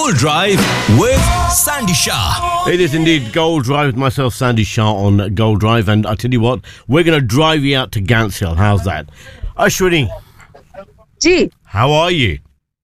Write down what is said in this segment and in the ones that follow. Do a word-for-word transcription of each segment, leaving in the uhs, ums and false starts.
Gold Drive with Sandy Shah. It is indeed Gold Drive with myself, Sandy Shah, on Gold Drive. And I tell you what, we're going to drive you out to Gants Hill. How's that? Ashwini. Ji. How are you?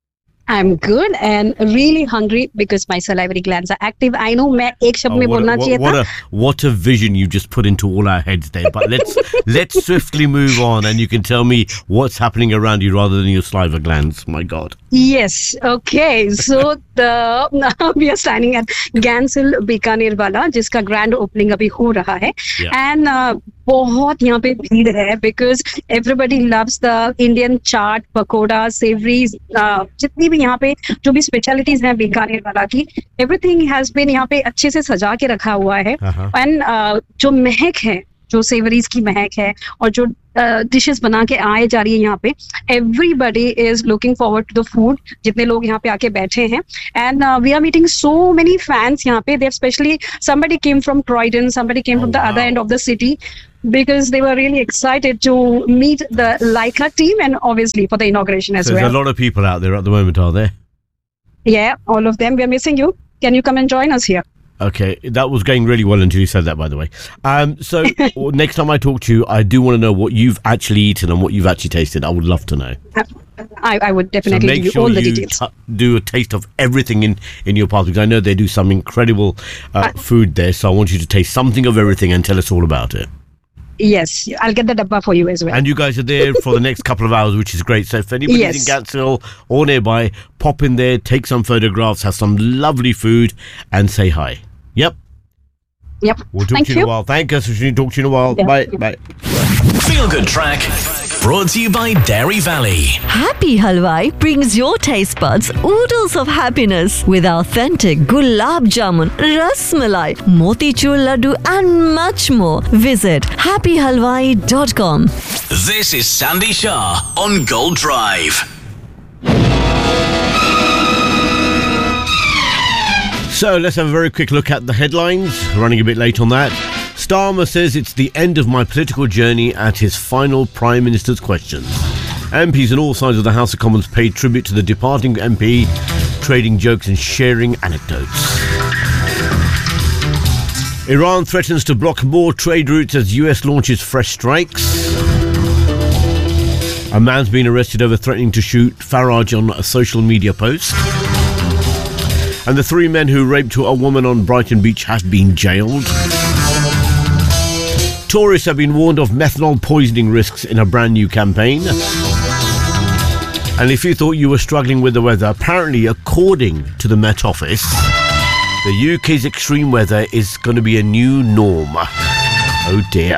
I'm good and really hungry because my salivary glands are active. I know मैं एक शब्द में बोलना चाहिए था. What a what a vision you just put into all our heads there. But let's let's swiftly move on, and you can tell me what's happening around you rather than your saliva glands. My God. Yes. Okay. So the now we are standing at Gants Hill Bikaner वाला, जिसका grand opening अभी हो रहा है. Yeah. And uh, बहुत यहाँ पे भीड़ है because everybody loves the Indian chaat, pakoda, savories, uh, जितनी भी यहाँ पे जो भी स्पेशलिटीज हैं बीकानेर वाला की, everything has been यहाँ पे अच्छे से सजा के रखा हुआ है. uh-huh. And uh, जो महक है, जो सेवरीज की महक है और जो डिशेस uh, बना के आए जा रही है यहाँ पे, everybody is looking forward to the food. जितने लोग यहाँ पे आके बैठे हैं, and we are meeting so many fans यहाँ पे. दे specially somebody came from Croydon, somebody came from oh, the wow. other end of the city because they were really excited to meet the Leica team and obviously for the inauguration as so well. There's a lot of people out there at the moment, are there? Yeah, all of them. We are missing you. Can you come and join us here? Okay, that was going really well until you said that, by the way. Um, so next time I talk to you, I do want to know what you've actually eaten and what you've actually tasted. I would love to know. I, I would definitely so give you sure all the you details. T- do a taste of everything in, in your park, because I know they do some incredible uh, I, food there. So I want you to taste something of everything and tell us all about it. Yes, I'll get the dabba for you as well. And you guys are there for the next couple of hours, which is great. So if anybody's yes. in Gants Hill or nearby, pop in there, take some photographs, have some lovely food, and say hi. Yep. Yep. We'll talk Thank to you, you in a while. Thank us. We'll talk to you in a while. Yeah. Bye. Bye. Feel Good Track, brought to you by Dairy Valley. Happy Halwai brings your taste buds oodles of happiness with authentic gulab jamun, ras malai, motichur laddu and much more. Visit happy halwai dot com. This is Sandy Shah on Gold Drive. So let's have a very quick look at the headlines. Running a bit late on that. Starmer says it's the end of my political journey at his final Prime Minister's questions. M Ps on all sides of the House of Commons paid tribute to the departing M P, trading jokes and sharing anecdotes. Iran threatens to block more trade routes as U S launches fresh strikes. A man's been arrested over threatening to shoot Farage on a social media post. And the three men who raped a woman on Brighton Beach have been jailed. Tourists have been warned of methanol poisoning risks in a brand new campaign. And if you thought you were struggling with the weather, apparently, according to the Met Office, the U K's extreme weather is going to be a new norm. Oh dear.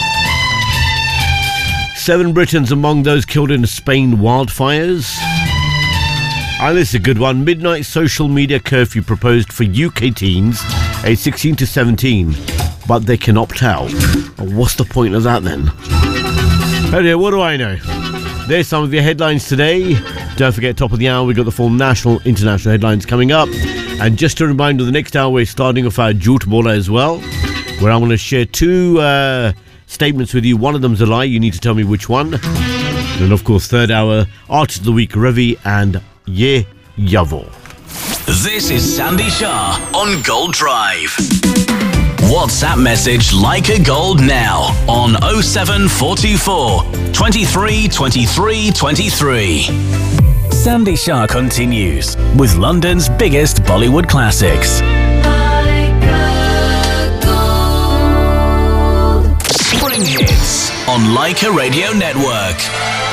Seven Britons among those killed in Spain wildfires. And this is a good one. Midnight social media curfew proposed for U K teens aged sixteen to seventeen, but they can opt out. What's the point of that then? Anyway, what do I know? There's some of your headlines today. Don't forget, top of the hour, we've got the full national, international headlines coming up. And just a reminder, the next hour we're starting off our Jhoot Bola as well, where I'm going to share two uh, statements with you. One of them's a lie. You need to tell me which one. And of course, third hour, Artist of the Week, Ravi and Ye Yavo. This is Sandy Shah on Gold Drive. WhatsApp message Leica Gold now on oh seven four two four, twenty-three twenty-three twenty-three. Sandy Shah continues with London's biggest Bollywood classics. Spring hits on Leica Radio Network.